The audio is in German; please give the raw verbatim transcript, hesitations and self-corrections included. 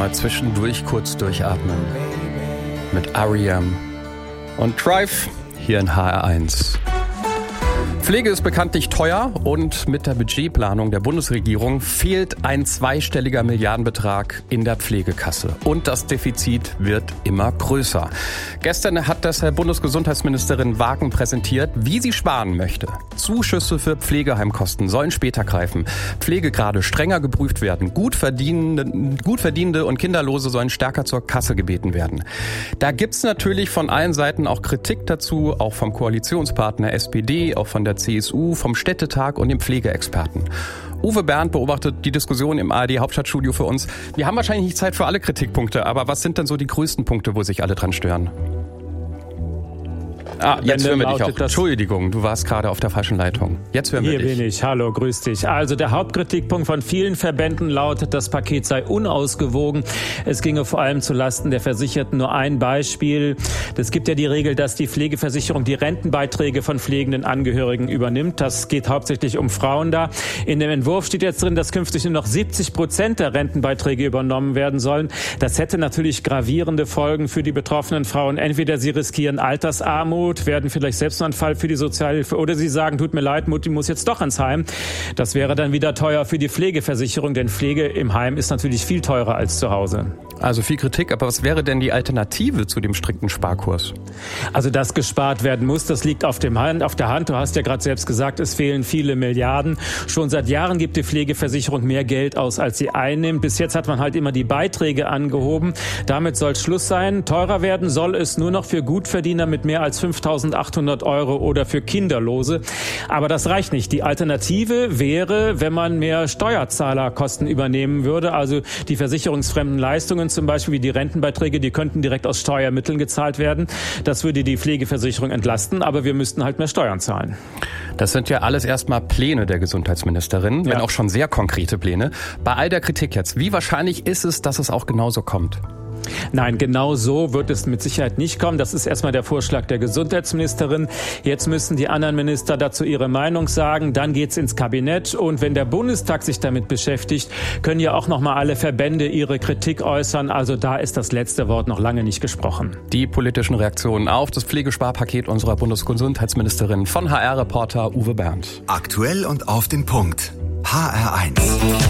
Mal zwischendurch kurz durchatmen. Mit R E M und Drive hier in H R eins. Pflege ist bekanntlich teuer und mit der Budgetplanung der Bundesregierung fehlt ein zweistelliger Milliardenbetrag in der Pflegekasse. Und das Defizit wird immer größer. Gestern hat deshalb Bundesgesundheitsministerin Wagen präsentiert, wie sie sparen möchte. Zuschüsse für Pflegeheimkosten sollen später greifen. Pflegegrade strenger geprüft werden. Gut verdienende, gut verdienende und Kinderlose sollen stärker zur Kasse gebeten werden. Da gibt's natürlich von allen Seiten auch Kritik dazu, auch vom Koalitionspartner S P D, auch von der C S U, vom Städtetag und den Pflegeexperten. Uwe Bernd beobachtet die Diskussion im A R D-Hauptstadtstudio für uns. Wir haben wahrscheinlich nicht Zeit für alle Kritikpunkte, aber was sind denn so die größten Punkte, wo sich alle dran stören? Ah, jetzt hören wir dich auch. Entschuldigung, du warst gerade auf der falschen Leitung. Jetzt hören wir dich. Hier bin ich. Hallo, grüß dich. Also der Hauptkritikpunkt von vielen Verbänden lautet, das Paket sei unausgewogen. Es ginge vor allem zulasten der Versicherten. Nur ein Beispiel. Es gibt ja die Regel, dass die Pflegeversicherung die Rentenbeiträge von pflegenden Angehörigen übernimmt. Das geht hauptsächlich um Frauen da. In dem Entwurf steht jetzt drin, dass künftig nur noch siebzig Prozent der Rentenbeiträge übernommen werden sollen. Das hätte natürlich gravierende Folgen für die betroffenen Frauen. Entweder sie riskieren Altersarmut, werden vielleicht Selbstmordfall für die Sozialhilfe oder sie sagen, tut mir leid, Mutti muss jetzt doch ins Heim. Das wäre dann wieder teuer für die Pflegeversicherung, denn Pflege im Heim ist natürlich viel teurer als zu Hause. Also viel Kritik, aber was wäre denn die Alternative zu dem strikten Sparkurs? Also dass gespart werden muss, das liegt auf, dem Hand, auf der Hand. Du hast ja gerade selbst gesagt, es fehlen viele Milliarden. Schon seit Jahren gibt die Pflegeversicherung mehr Geld aus, als sie einnimmt. Bis jetzt hat man halt immer die Beiträge angehoben. Damit soll Schluss sein. Teurer werden soll es nur noch für Gutverdiener mit mehr als fünftausendachthundert Euro oder für Kinderlose. Aber das reicht nicht. Die Alternative wäre, wenn man mehr Steuerzahlerkosten übernehmen würde, also die versicherungsfremden Leistungen, zum Beispiel wie die Rentenbeiträge, die könnten direkt aus Steuermitteln gezahlt werden. Das würde die Pflegeversicherung entlasten, aber wir müssten halt mehr Steuern zahlen. Das sind ja alles erstmal Pläne der Gesundheitsministerin, wenn ja. auch schon sehr konkrete Pläne. Bei all der Kritik jetzt, wie wahrscheinlich ist es, dass es auch genauso kommt? Nein, genau so wird es mit Sicherheit nicht kommen. Das ist erstmal der Vorschlag der Gesundheitsministerin. Jetzt müssen die anderen Minister dazu ihre Meinung sagen. Dann geht's ins Kabinett. Und wenn der Bundestag sich damit beschäftigt, können ja auch noch mal alle Verbände ihre Kritik äußern. Also da ist das letzte Wort noch lange nicht gesprochen. Die politischen Reaktionen auf das Pflegesparpaket unserer Bundesgesundheitsministerin von H R-Reporter Uwe Bernd. Aktuell und auf den Punkt. H R eins.